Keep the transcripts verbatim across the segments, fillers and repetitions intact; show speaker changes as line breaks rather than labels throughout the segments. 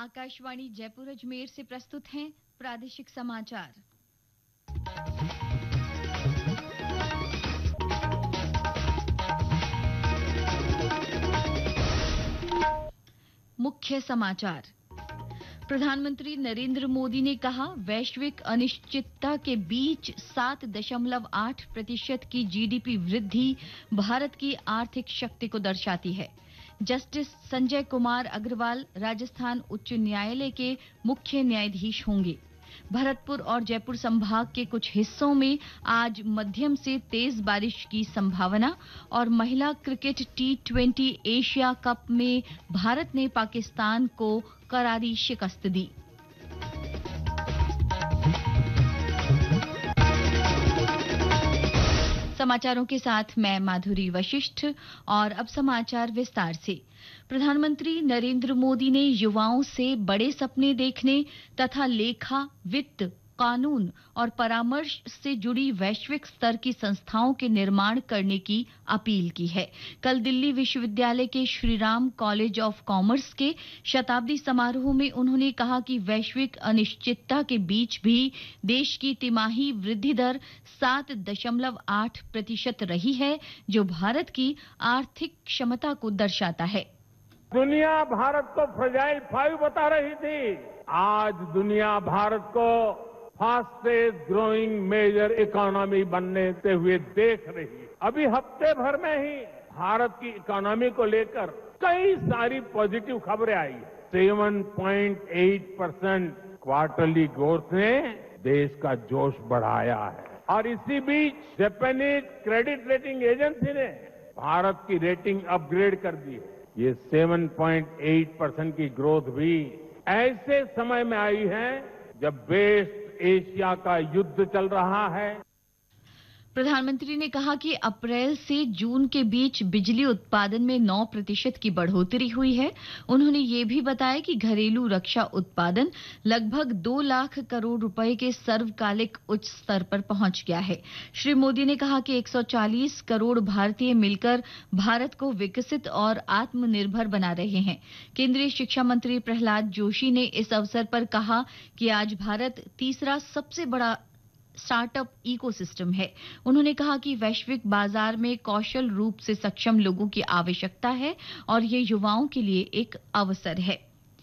आकाशवाणी जयपुर अजमेर से प्रस्तुत हैं प्रादेशिक समाचार। मुख्य समाचार। प्रधानमंत्री नरेंद्र मोदी ने कहा, वैश्विक अनिश्चितता के बीच सात दशमलव आठ प्रतिशत की जीडीपी वृद्धि भारत की आर्थिक शक्ति को दर्शाती है। जस्टिस संजय कुमार अग्रवाल राजस्थान उच्च न्यायालय के मुख्य न्यायाधीश होंगे। भरतपुर और जयपुर संभाग के कुछ हिस्सों में आज मध्यम से तेज बारिश की संभावना। और महिला cricket T twenty Asia cup में भारत ने पाकिस्तान को करारी शिकस्त दी। समाचारों के साथ मैं माधुरी वशिष्ठ। और अब समाचार विस्तार से। प्रधानमंत्री नरेंद्र मोदी ने युवाओं से बड़े सपने देखने तथा लेखा, वित्त, कानून और परामर्श से जुड़ी वैश्विक स्तर की संस्थाओं के निर्माण करने की अपील की है। कल दिल्ली विश्वविद्यालय के श्रीराम कॉलेज ऑफ कॉमर्स के शताब्दी समारोह में उन्होंने कहा कि वैश्विक अनिश्चितता के बीच भी देश की तिमाही वृद्धि दर सात दशमलव आठ प्रतिशत रही है, जो भारत की आर्थिक क्षमता को दर्शाता है।
दुनिया भारत को फ्रजाइल फाइव बता रही थी। आज दुनिया भारत को फास्टेस्ट ग्रोइंग मेजर इकोनॉमी बनने हुए देख रही है। अभी हफ्ते भर में ही भारत की इकोनॉमी को लेकर कई सारी पॉजिटिव खबरें आई है। सात पॉइंट आठ परसेंट क्वार्टरली ग्रोथ ने देश का जोश बढ़ाया है। और इसी बीच जापानीज क्रेडिट रेटिंग एजेंसी ने भारत की रेटिंग अपग्रेड कर दी है। ये सात पॉइंट आठ परसेंट की ग्रोथ भी ऐसे समय में आई है जब वेस्ट एशिया का युद्ध चल रहा है।
प्रधानमंत्री ने कहा कि अप्रैल से जून के बीच बिजली उत्पादन में नौ प्रतिशत की बढ़ोतरी हुई है। उन्होंने ये भी बताया कि घरेलू रक्षा उत्पादन लगभग दो लाख करोड़ रुपए के सर्वकालिक उच्च स्तर पर पहुंच गया है। श्री मोदी ने कहा कि एक सौ चालीस करोड़ भारतीय मिलकर भारत को विकसित और आत्मनिर्भर बना रहे हैं। केंद्रीय शिक्षा मंत्री प्रहलाद जोशी ने इस अवसर पर कहा कि आज भारत तीसरा सबसे बड़ा स्टार्टअप इकोसिस्टम है। उन्होंने कहा कि वैश्विक बाजार में कौशल रूप से सक्षम लोगों की आवश्यकता है और ये युवाओं के लिए एक अवसर है।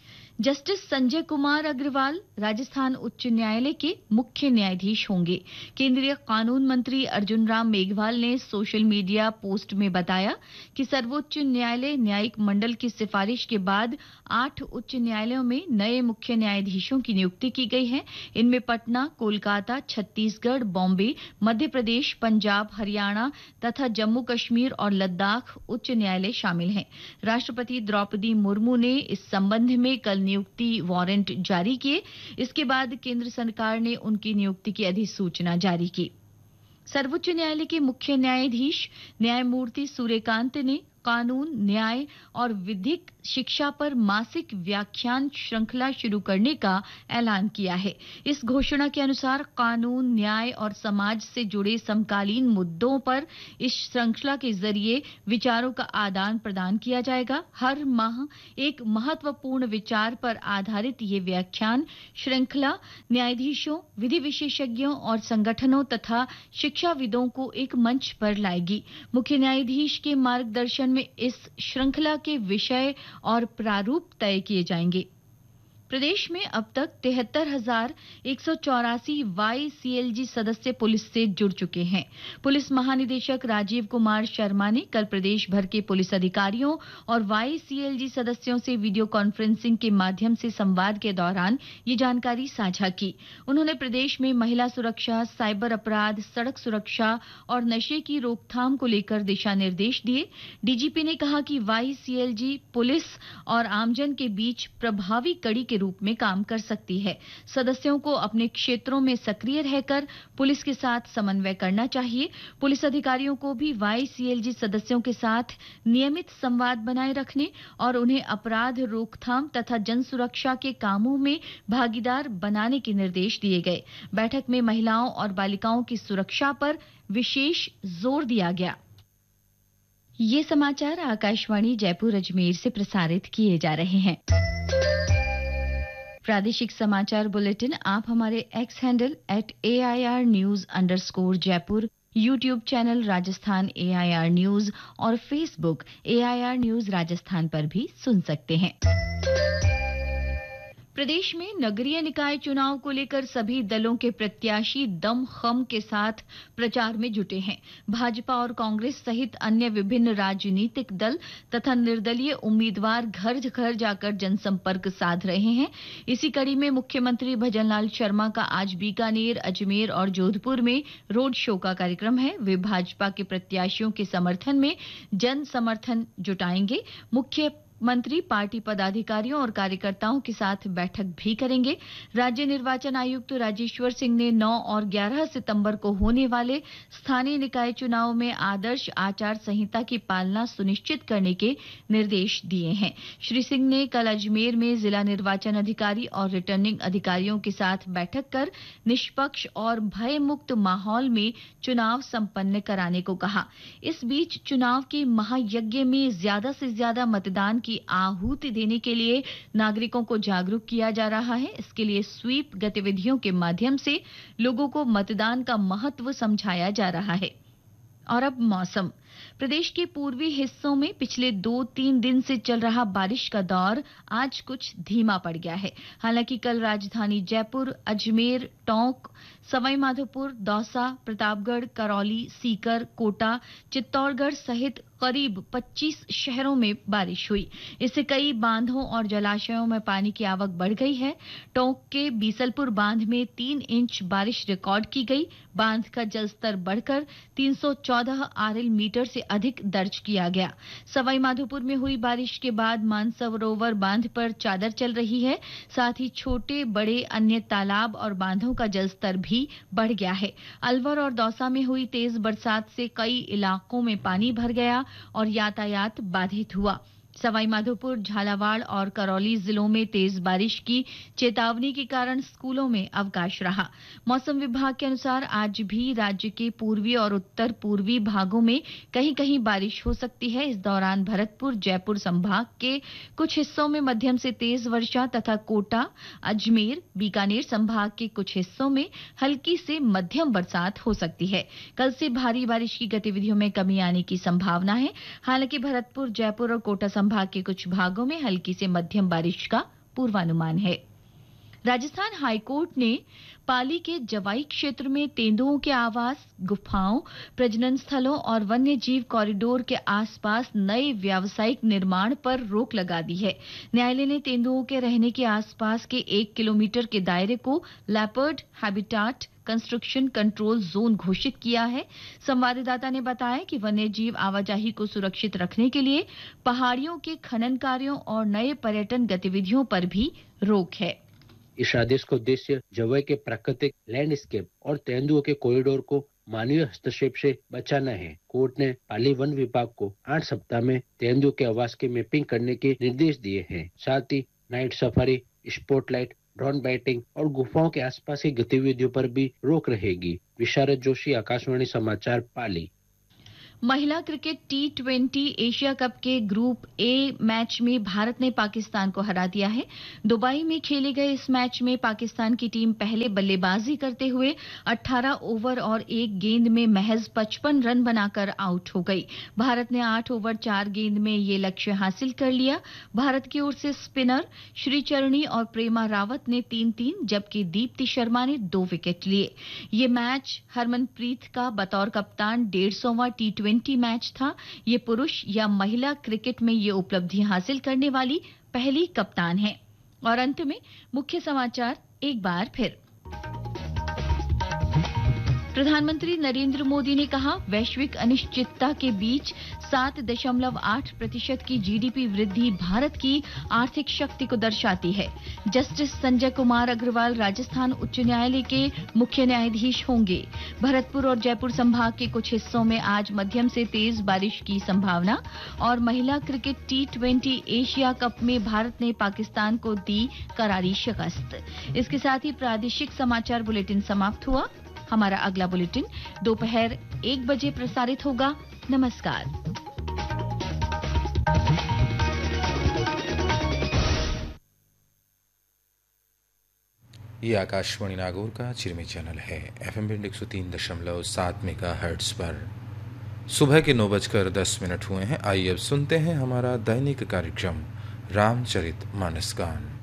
जस्टिस संजय कुमार अग्रवाल राजस्थान उच्च न्यायालय के मुख्य न्यायाधीश होंगे। केंद्रीय कानून मंत्री अर्जुन राम मेघवाल ने सोशल मीडिया पोस्ट में बताया कि सर्वोच्च न्यायालय न्यायिक मंडल की सिफारिश के बाद आठ उच्च न्यायालयों में नए मुख्य न्यायाधीशों की नियुक्ति की गई है। इनमें पटना, कोलकाता, छत्तीसगढ़, बॉम्बे, मध्य प्रदेश, पंजाब, हरियाणा तथा जम्मू कश्मीर और लद्दाख उच्च न्यायालय शामिल हैं। राष्ट्रपति द्रौपदी मुर्मू ने इस संबंध में कल नियुक्ति वारंट जारी किए। इसके बाद केंद्र सरकार ने उनकी नियुक्ति की अधिसूचना जारी की। सर्वोच्च न्यायालय के मुख्य न्यायाधीश न्यायमूर्ति सूर्यकांत ने कानून, न्याय और विधिक शिक्षा पर मासिक व्याख्यान श्रृंखला शुरू करने का ऐलान किया है। इस घोषणा के अनुसार कानून, न्याय और समाज से जुड़े समकालीन मुद्दों पर इस श्रृंखला के जरिए विचारों का आदान प्रदान किया जाएगा। हर माह एक महत्वपूर्ण विचार पर आधारित ये व्याख्यान श्रृंखला न्यायाधीशों, विधि विशेषज्ञों और संगठनों तथा शिक्षाविदों को एक मंच पर लाएगी। मुख्य न्यायाधीश के मार्गदर्शन में इस श्रृंखला के विषय और प्रारूप तय किए जाएंगे। प्रदेश में अब तक तिहत्तर हजार एक सौ चौरासी वाई सी एल जी सदस्य पुलिस से जुड़ चुके हैं। पुलिस महानिदेशक राजीव कुमार शर्मा ने कल प्रदेश भर के पुलिस अधिकारियों और वाई सी एल जी सदस्यों से वीडियो कॉन्फ्रेंसिंग के माध्यम से संवाद के दौरान ये जानकारी साझा की। उन्होंने प्रदेश में महिला सुरक्षा, साइबर अपराध, सड़क सुरक्षा और नशे की रोकथाम को लेकर दिशा निर्देश दिए। डीजीपी ने कहा कि Y C L G police और आमजन के बीच प्रभावी कड़ी के रूप में काम कर सकती है। सदस्यों को अपने क्षेत्रों में सक्रिय रहकर पुलिस के साथ समन्वय करना चाहिए। पुलिस अधिकारियों को भी वाई सी एल जी सदस्यों के साथ नियमित संवाद बनाए रखने और उन्हें अपराध रोकथाम तथा जन सुरक्षा के कामों में भागीदार बनाने के निर्देश दिए गए। बैठक में महिलाओं और बालिकाओं की सुरक्षा पर विशेष जोर दिया गया। ये समाचार आकाशवाणी जयपुर अजमेर से प्रसारित किए जा रहे हैं। प्रादेशिक समाचार बुलेटिन आप हमारे x handle at A I R news underscore Jaipur, YouTube channel Rajasthan A I R news और Facebook A I R news Rajasthan पर भी सुन सकते हैं। प्रदेश में नगरीय निकाय चुनाव को लेकर सभी दलों के प्रत्याशी दमखम के साथ प्रचार में जुटे हैं। भाजपा और कांग्रेस सहित अन्य विभिन्न राजनीतिक दल तथा निर्दलीय उम्मीदवार घर घर जाकर जनसंपर्क साध रहे हैं। इसी कड़ी में मुख्यमंत्री भजनलाल शर्मा का आज बीकानेर, अजमेर और जोधपुर में रोड शो का कार्यक्रम है। वे भाजपा के प्रत्याशियों के समर्थन में जन समर्थन जुटाएंगे। मुख्य मंत्री पार्टी पदाधिकारियों और कार्यकर्ताओं के साथ बैठक भी करेंगे। राज्य निर्वाचन आयुक्त राजेश्वर सिंह ने नौ और ग्यारह सितंबर को होने वाले स्थानीय निकाय चुनाव में आदर्श आचार संहिता की पालना सुनिश्चित करने के निर्देश दिए हैं। श्री सिंह ने कल अजमेर में जिला निर्वाचन अधिकारी और रिटर्निंग अधिकारियों के साथ बैठक कर निष्पक्ष और भयमुक्त माहौल में चुनाव संपन्न कराने को कहा। इस बीच चुनाव के महायज्ञ में ज्यादा से ज्यादा मतदान की आहुति देने के लिए नागरिकों को जागरूक किया जा रहा है। इसके लिए स्वीप गतिविधियों के माध्यम से लोगों को मतदान का महत्व समझाया जा रहा है। और अब मौसम। प्रदेश के पूर्वी हिस्सों में पिछले दो तीन दिन से चल रहा बारिश का दौर आज कुछ धीमा पड़ गया है। हालांकि कल राजधानी जयपुर, अजमेर, टोंक, सवाईमाधोपुर, दौसा, प्रतापगढ़, करौली, सीकर, कोटा, चित्तौड़गढ़ सहित करीब पच्चीस शहरों में बारिश हुई। इससे कई बांधों और जलाशयों में पानी की आवक बढ़ गई है। टोंक के बीसलपुर बांध में तीन इंच बारिश रिकॉर्ड की गई। बांध का जलस्तर बढ़कर तीन सौ चौदह आरएल मीटर से अधिक दर्ज किया गया। सवाईमाधोपुर में हुई बारिश के बाद मानसरोवर बांध पर चादर चल रही है। साथ ही छोटे बड़े अन्य तालाब और बांधों का जलस्तर भी बढ़ गया है। अलवर और दौसा में हुई तेज बरसात से कई इलाकों में पानी भर गया और यातायात बाधित हुआ। सवाईमाधोपुर, झालावाड़ और करौली जिलों में तेज बारिश की चेतावनी के कारण स्कूलों में अवकाश रहा। मौसम विभाग के अनुसार आज भी राज्य के पूर्वी और उत्तर पूर्वी भागों में कहीं कहीं बारिश हो सकती है। इस दौरान भरतपुर, जयपुर संभाग के कुछ हिस्सों में मध्यम से तेज वर्षा तथा कोटा, अजमेर, बीकानेर संभाग के कुछ हिस्सों में हल्की से मध्यम बरसात हो सकती है। कल से भारी बारिश की गतिविधियों में कमी आने की संभावना है। हालांकि भरतपुर, जयपुर और कोटा संभाग के कुछ भागों में हल्की से मध्यम बारिश का पूर्वानुमान है। राजस्थान हाईकोर्ट ने पाली के जवाई क्षेत्र में तेंदुओं के आवास, गुफाओं, प्रजनन स्थलों और वन्य जीव कॉरिडोर के आसपास नए व्यावसायिक निर्माण पर रोक लगा दी है। न्यायालय ने तेंदुओं के रहने के आसपास के एक किलोमीटर के दायरे को leopard habitat construction control zone घोषित किया है। संवाददाता ने बताया कि वन्य जीव आवाजाही को सुरक्षित रखने के लिए पहाड़ियों के खनन कार्यों और नए पर्यटन गतिविधियों पर भी रोक है।
इस आदेश का उद्देश्य जवाई के प्राकृतिक लैंडस्केप और तेंदुओं के कॉरिडोर को मानवीय हस्तक्षेप से बचाना है। कोर्ट ने पाली वन विभाग को आठ सप्ताह में तेंदुओं के आवास की मैपिंग करने के निर्देश दिए हैं। साथ ही night safari, spotlight, drone biting और गुफाओं के आसपास की गतिविधियों पर भी रोक रहेगी। विशारद जोशी, आकाशवाणी समाचार, पाली।
महिला cricket T twenty Asia cup के ग्रुप ए मैच में भारत ने पाकिस्तान को हरा दिया है। दुबई में खेले गए इस मैच में पाकिस्तान की टीम पहले बल्लेबाजी करते हुए अठारह ओवर और एक गेंद में महज पचपन रन बनाकर आउट हो गई। भारत ने आठ ओवर चार गेंद में ये लक्ष्य हासिल कर लिया। भारत की ओर से स्पिनर श्रीचरणी और प्रेमा रावत ने तीन तीन जबकि दीप्ति शर्मा ने दो विकेट लिए। ये मैच हरमनप्रीत का बतौर कप्तान डेढ़ सौवां टी ट्वेंटी मैच था। ये पुरुष या महिला क्रिकेट में ये उपलब्धि हासिल करने वाली पहली कप्तान है। और अंत में मुख्य समाचार एक बार फिर। प्रधानमंत्री नरेंद्र मोदी ने कहा, वैश्विक अनिश्चितता के बीच सात दशमलव आठ प्रतिशत की जीडीपी वृद्धि भारत की आर्थिक शक्ति को दर्शाती है। जस्टिस संजय कुमार अग्रवाल राजस्थान उच्च न्यायालय के मुख्य न्यायाधीश होंगे। भरतपुर और जयपुर संभाग के कुछ हिस्सों में आज मध्यम से तेज बारिश की संभावना। और महिला cricket T twenty Asia cup में भारत ने पाकिस्तान को दी करारी शिकस्त। इसके साथ ही प्रादेशिक समाचार बुलेटिन समाप्त हुआ। हमारा अगला बुलेटिन दोपहर एक बजे प्रसारित होगा। नमस्कार।
ये आकाशवाणी नागौर का चिरमी चैनल है। एफएम बैंड एक सौ तीन दशमलव सात मेगा हर्ट्ज पर सुबह के नौ बजकर दस मिनट हुए हैं। आइए अब सुनते हैं हमारा दैनिक कार्यक्रम रामचरित मानस गान।